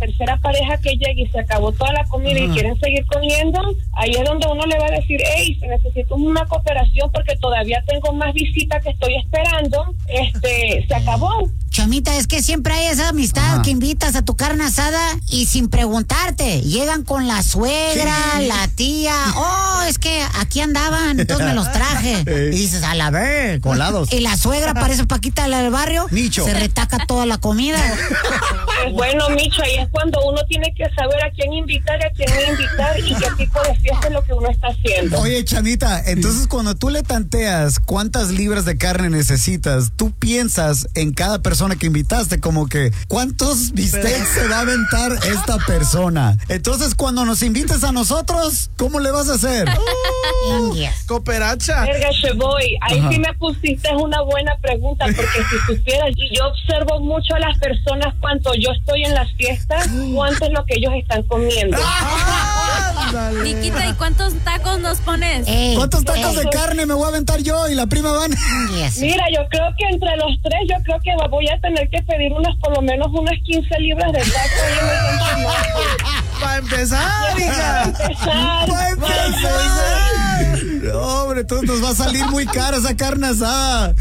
tercera pareja que llegue y se acabó toda la comida y quieren seguir comiendo, ahí es donde uno le va a decir, hey, si necesito una cooperación porque todavía tengo más visitas que estoy esperando, se acabó. Chomita, es que siempre hay esa amistad que invitas a tu carne asada y sin preguntarte, llegan con la suegra, la tía, es que aquí andaban, entonces me los traje. Y dices, a la ver, colados. Y la suegra parece Paquita la del barrio, Micho. se retaca toda la comida. Pues bueno, Micho, ahí es cuando uno tiene que saber a quién invitar y a quién no invitar y qué tipo de fiesta es lo que uno está haciendo. Oye, Chamita, entonces cuando tú le tanteas cuántas libras de carne necesitas, tú piensas en cada persona que invitaste, como que ¿cuántos bistecs se va a aventar esta persona? Entonces cuando nos invites a nosotros, ¿cómo le vas a hacer? Cooperacha. Verga, Cheboy, ahí sí me pusiste una buena pregunta, porque si supieras, y yo observo mucho a las personas cuando yo estoy en las fiestas, cuánto es lo que ellos están comiendo. Nikita, ¿y cuántos tacos nos pones? ¿Cuántos tacos de carne me voy a aventar yo y la prima van? Mira, yo creo que entre los tres, yo creo que voy a tener que pedir por lo menos unas 15 libras de tacos. Para empezar, hija. Para empezar. No, hombre, entonces nos va a salir muy cara esa carne asada.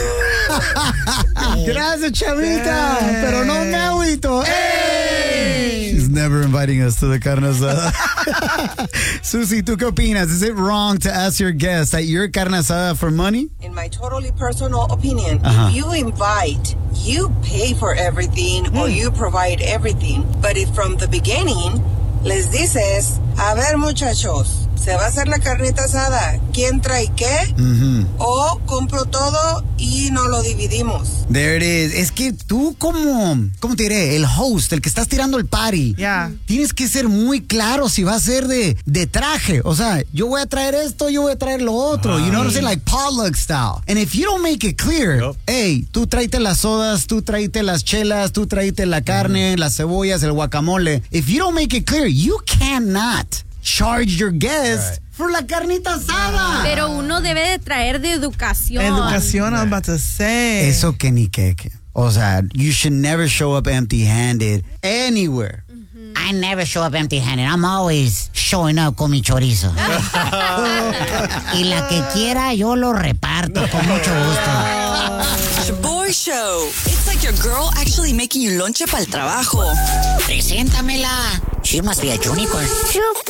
Gracias, Chamita. Pero no me agüito. She's never inviting us to the carne asada. Susie, ¿tú qué opinas? Is it wrong to ask your guests at your carne asada for money? In my totally personal opinion, if you invite, you pay for everything or you provide everything. But if from the beginning les dices, a ver muchachos, se va a hacer la carnita asada, ¿quién trae qué? O compro todo y no lo dividimos. There it is. Es que tú ¿cómo te diré? El host, el que estás tirando el party. Tienes que ser muy claro si va a ser de traje. O sea, yo voy a traer esto, yo voy a traer lo otro. You know what I'm saying? Like potluck style. And if you don't make it clear, hey, tú tráete las sodas, tú tráete las chelas, tú tráete la carne, las cebollas, el guacamole. If you don't make it clear, you cannot charge your guest for la carnita asada. Pero uno debe de traer de educación. Educación, I'm about to say. Eso que ni que. O sea, you should never show up empty-handed anywhere. I never show up empty-handed. I'm always showing up con mi chorizo. Y la que quiera, yo lo reparto con mucho gusto. Shaboy Show. It's like your girl actually making you lonche para el trabajo. Preséntamela. She must be a unicorn.